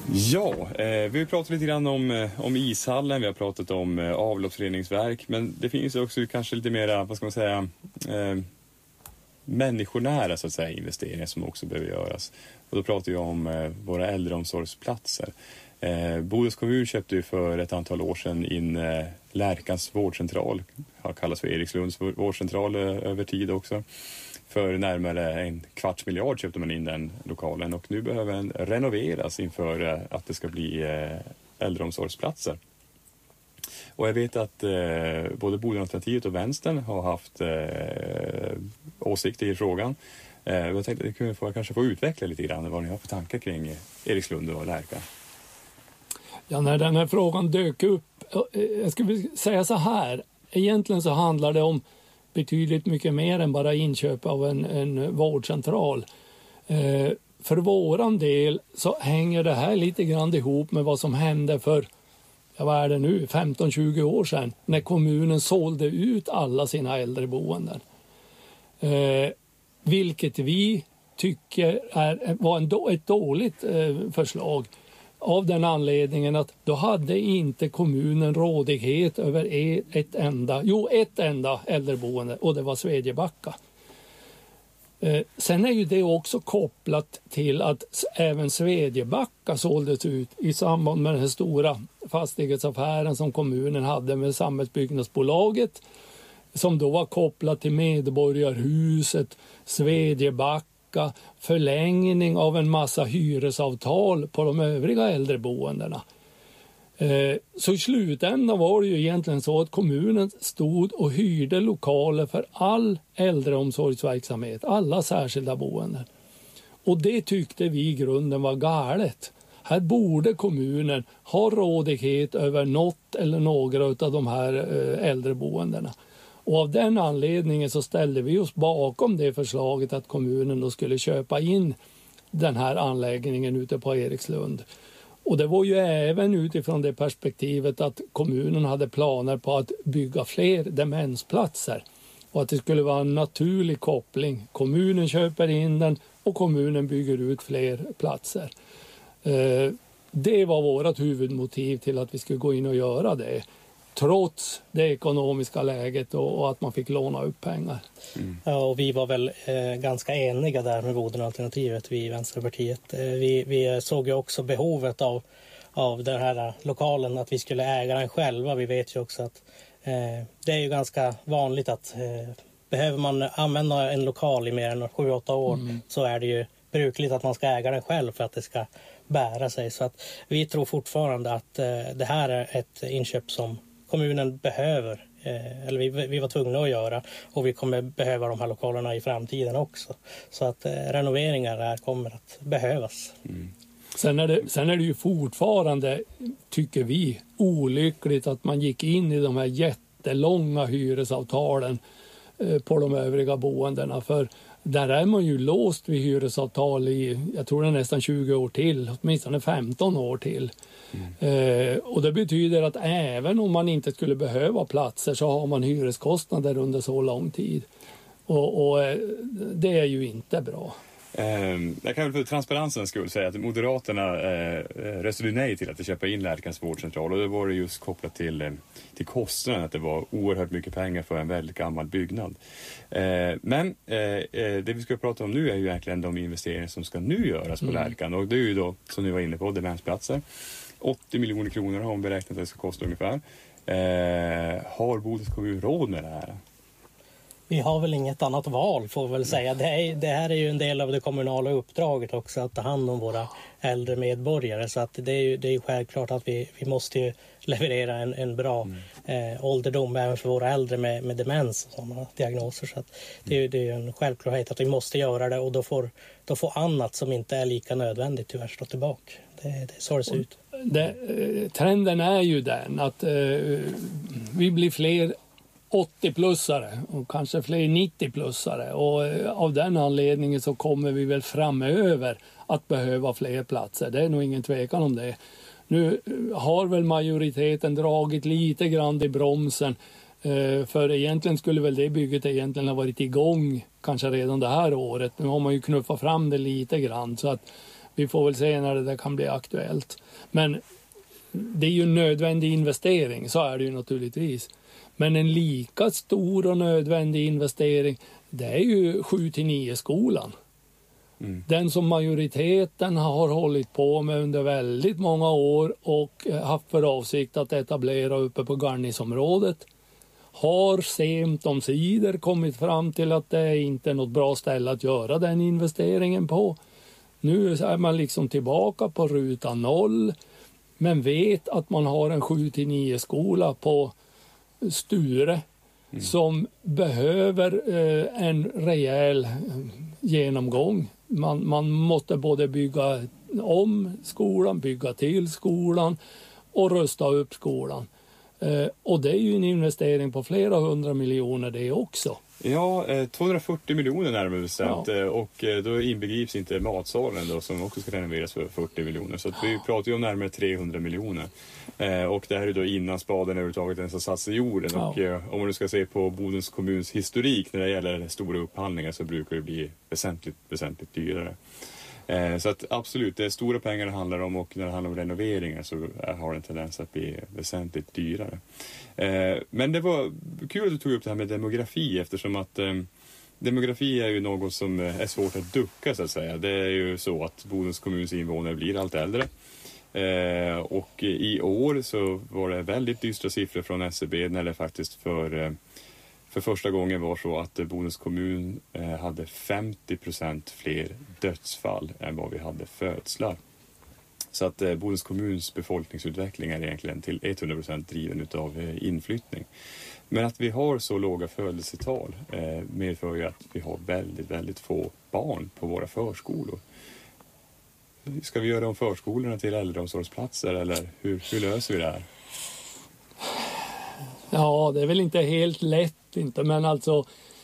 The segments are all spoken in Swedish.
Ja, vi har pratat lite grann om ishallen, vi har pratat om avloppsreningsverk, men det finns också kanske lite mera, vad ska man säga, människonära så att säga, investeringar som också behöver göras. Och då pratar vi om våra äldreomsorgsplatser. Bodens kommun köpte ju för ett antal år sedan in Lärkans vårdcentral, har kallats för Erikslunds vårdcentral över tid också. För närmare 250 miljoner köpte man in den lokalen, och nu behöver den renoveras inför att det ska bli äldreomsorgsplatser. Och jag vet att både Bodenalternativet och Vänstern har haft åsikter i frågan. Jag tänkte att ni kunde kanske få utveckla lite grann vad ni har för tankar kring Erikslund och Lärka. Ja, när den här frågan dök upp, jag skulle säga så här, egentligen så handlar det om betydligt mycket mer än bara inköp av en vårdcentral. För våran del så hänger det här lite grann ihop med vad som hände för, vad är det nu, 15-20 år sedan, när kommunen sålde ut alla sina äldreboenden. Vilket vi tycker var ett dåligt förslag. Av den anledningen att då hade inte kommunen rådighet över ett enda äldreboende, och det var Svedjebacka. Sen är ju det också kopplat till att även Svedjebacka såldes ut i samband med den här stora fastighetsaffären som kommunen hade med Samhällsbyggnadsbolaget, som då var kopplat till Medborgarhuset, Svedjebacka, förlängning av en massa hyresavtal på de övriga äldreboendena. Så i slutändan var det ju egentligen så att kommunen stod och hyrde lokaler för all äldreomsorgsverksamhet, alla särskilda boenden. Och det tyckte vi i grunden var galet. Här borde kommunen ha rådighet över något eller några av de här äldreboendena. Och av den anledningen så ställde vi oss bakom det förslaget att kommunen då skulle köpa in den här anläggningen ute på Erikslund. Och det var ju även utifrån det perspektivet att kommunen hade planer på att bygga fler demensplatser. Och att det skulle vara en naturlig koppling. Kommunen köper in den och kommunen bygger ut fler platser. Det var vårt huvudmotiv till att vi skulle gå in och göra det. Trots det ekonomiska läget och att man fick låna upp pengar. Mm. Ja, och vi var väl ganska eniga där med Bodenalternativet, vi i Vänsterpartiet. Vi såg ju också behovet av den här lokalen, att vi skulle äga den själva. Vi vet ju också att det är ju ganska vanligt att behöver man använda en lokal i mer än 7-8 år så är det ju brukligt att man ska äga den själv för att det ska bära sig. Så att vi tror fortfarande att det här är ett inköp som kommunen behöver, eller vi var tvungna att göra, och vi kommer behöva de här lokalerna i framtiden också. Så att renoveringar här kommer att behövas. Mm. Sen är det ju fortfarande, tycker vi, olyckligt att man gick in i de här jättelånga hyresavtalen på de övriga boendena. För där är man ju låst vid hyresavtal i, jag tror det är nästan 20 år till, åtminstone 15 år till. Och det betyder att även om man inte skulle behöva platser så har man hyreskostnader under så lång tid. Och det är ju inte bra. Jag kan väl för transparensens skull säga att Moderaterna röstade nej till att köpa in Lärkans vårdcentral, och det var det just kopplat till kostnaden, att det var oerhört mycket pengar för en väldigt gammal byggnad. Men det vi ska prata om nu är ju egentligen de investeringar som ska nu göras på Lärkan, och det är ju då, som ni var inne på, demensplatser. 80 miljoner kronor har man beräknat att det ska kosta ungefär. Har Bodens kommun råd med det här? Vi har väl inget annat val, får vi väl säga. Det här är ju en del av det kommunala uppdraget också, att ta hand om våra äldre medborgare. Så att det är ju självklart att vi måste ju leverera en bra ålderdom även för våra äldre med demens och sådana diagnoser. Så att det är ju en självklarhet att vi måste göra det, och då får annat som inte är lika nödvändigt tyvärr stå tillbaka. Det är så det ser ut. Trenden är ju den att vi blir fler 80-plussare och kanske fler 90-plussare, och av den anledningen så kommer vi väl framöver att behöva fler platser. Det är nog ingen tvekan om det. Nu har väl majoriteten dragit lite grann i bromsen, för egentligen skulle väl det bygget egentligen ha varit igång kanske redan det här året. Nu har man ju knuffat fram det lite grann, så att Vi får väl se när det där kan bli aktuellt. Men det är ju en nödvändig investering, så är det ju naturligtvis. Men en lika stor och nödvändig investering, det är ju 7-9 skolan. Den som majoriteten har hållit på med under väldigt många år och haft för avsikt att etablera uppe på Garnisområdet, har sent omsider kommit fram till att det inte är något bra ställe att göra den investeringen på. Nu är man liksom tillbaka på ruta 0, men vet att man har en 7-9 skola på Sture som behöver en rejäl genomgång. Man måste både bygga om skolan, bygga till skolan och rusta upp skolan. Och det är ju en investering på flera 100 miljoner det också. Ja, 240 miljoner närmare bestämt. Ja. Och då inbegrips inte matsalen då, som också ska renoveras för 40 miljoner. Så att vi pratar ju om närmare 300 miljoner. Och det här är då innan spaden överhuvudtaget ens har satts i jorden. Ja. Och om man nu ska se på Bodens kommuns historik när det gäller stora upphandlingar, så brukar det bli väsentligt dyrare. Så att absolut, det är stora pengar det handlar om, och när det handlar om renoveringar så har det en tendens att bli väsentligt dyrare. Men det var kul att du tog upp det här med demografi, eftersom att demografi är ju något som är svårt att ducka, så att säga. Det är ju så att Bodens kommuns invånare blir allt äldre. Och i år så var det väldigt dystra siffror från SCB när det faktiskt för första gången var så att Bodens kommun hade 50% fler dödsfall än vad vi hade födslar. Så att Bodens kommuns befolkningsutveckling är egentligen till 100% driven utav inflyttning. Men att vi har så låga födelsetal medför ju att vi har väldigt få barn på våra förskolor. Ska vi göra om förskolorna till äldreomsorgsplatser, eller hur löser vi det här? Ja, det är väl inte helt lätt inte, men alltså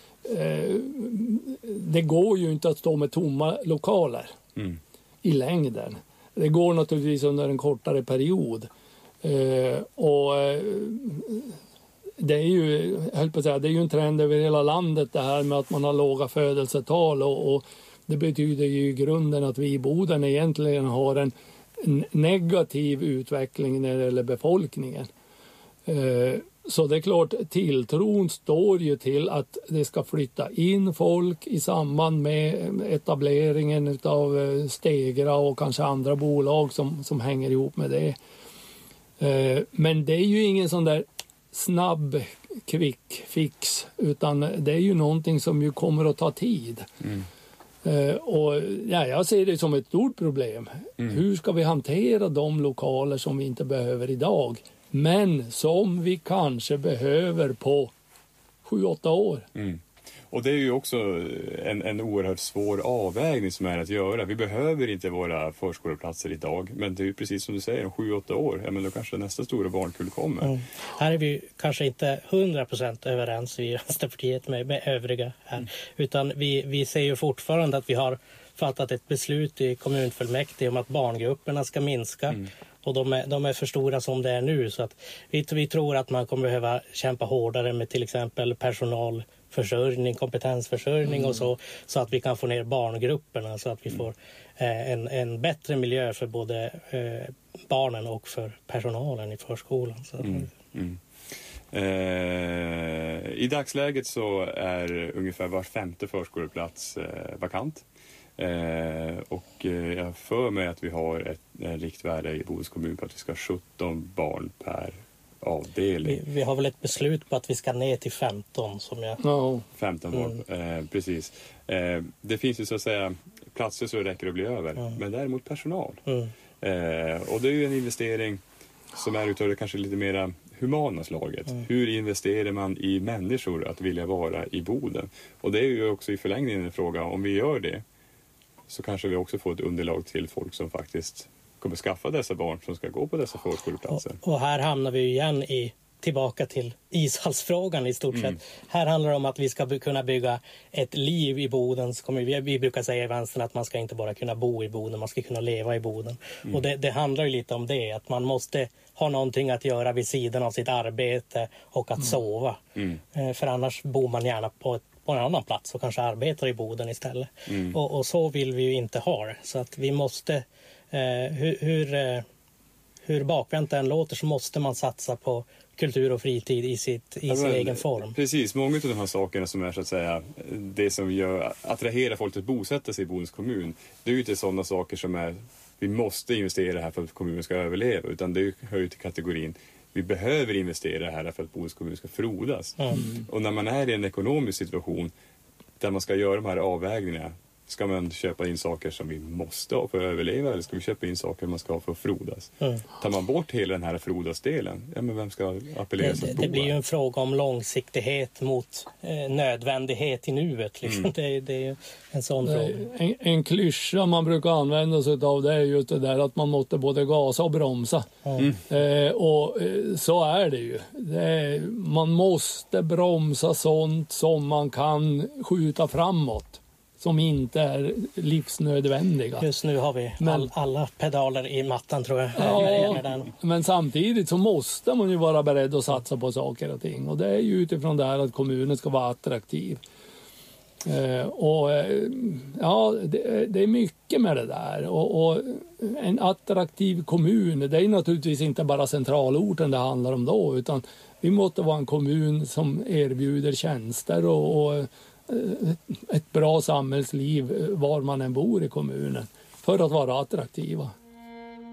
det går ju inte att stå med tomma lokaler i längden. Det går naturligtvis under en kortare period. Och det är ju, det är ju en trend över hela landet det här med att man har låga födelsetal, och det betyder ju i grunden att vi i Boden egentligen har en negativ utveckling när det gäller befolkningen. Så det är klart, tilltron står ju till att det ska flytta in folk i samband med etableringen av Stegra och kanske andra bolag som hänger ihop med det. Men det är ju ingen sån där snabb quick fix, utan det är ju någonting som ju kommer att ta tid. Och jag ser det som ett stort problem. Hur ska vi hantera de lokaler som vi inte behöver idag, men som vi kanske behöver på 7-8 år? Och det är ju också en oerhört svår avvägning som är att göra. Vi behöver inte våra förskoleplatser idag, men det är ju precis som du säger, om 7-8 år, ja, men då kanske nästa stora barnkull kommer. Här är vi kanske inte 100% överens i Vänsterpartiet med övriga här, utan vi ser ju fortfarande att vi har fattat ett beslut i kommunfullmäktige om att barngrupperna ska minska. Och de är för stora som det är nu, så att vi tror att man kommer behöva kämpa hårdare med till exempel personalförsörjning, kompetensförsörjning och så att vi kan få ner barngrupperna, så att vi får en bättre miljö för både barnen och för personalen i förskolan. Så. I dagsläget så är ungefär var 5:e förskoleplats vakant. Och jag för mig att vi har ett riktvärde i Bodens kommun på att vi ska ha 17 barn per avdelning. Vi har väl ett beslut på att vi ska ner till 15 som jag... 15 barn, precis. Det finns ju så att säga platser så det räcker att bli över, men däremot personal. Och det är ju en investering som är utav det kanske lite mer humana slaget. Hur investerar man i människor att vilja vara i Boden? Och det är ju också i förlängningen en fråga, om vi gör det så kanske vi också får ett underlag till folk som faktiskt kommer skaffa dessa barn som ska gå på dessa förskoleplatser. Och här hamnar vi igen tillbaka till ishallsfrågan i stort sett. Här handlar det om att vi ska kunna bygga ett liv i Bodens kommun. Vi brukar säga i vänstern att man ska inte bara kunna bo i Boden, man ska kunna leva i Boden. Och det handlar ju lite om det, att man måste ha någonting att göra vid sidan av sitt arbete och att sova. För annars bor man gärna på ett på en annan plats och kanske arbetar i Boden istället. Och så vill vi ju inte ha det. Så att vi måste, hur bakvänt den låter, så måste man satsa på kultur och fritid i sin egen form. Precis, många av de här sakerna som är så att säga det som attraherar folk att bosätta sig i Bodens kommun, det är ju inte sådana saker som är vi måste investera här för att kommunen ska överleva, utan det hör ju till kategorin vi behöver investera här för att Bodens kommun ska frodas. Och när man är i en ekonomisk situation där man ska göra de här avvägningarna, ska man köpa in saker som vi måste ha för att överleva, eller ska vi köpa in saker man ska ha för att frodas? Tar man bort hela den här frodasdelen, men vem ska appellera sig att bo? Det blir ju en fråga om långsiktighet mot nödvändighet i nuet. Liksom. Det är en sån fråga. En klyscha man brukar använda sig av, det är just det där att man måste både gasa och bromsa. Och så är det ju. Man måste bromsa sånt som man kan skjuta framåt, som inte är livsnödvändiga. Just nu har vi alla pedaler i mattan, tror jag. Ja, men samtidigt så måste man ju vara beredd att satsa på saker och ting. Och det är ju utifrån det här att kommunen ska vara attraktiv. Det är mycket med det där. Och en attraktiv kommun, det är naturligtvis inte bara centralorten det handlar om då, utan vi måste vara en kommun som erbjuder tjänster och ett bra samhällsliv var man än bor i kommunen för att vara attraktiva.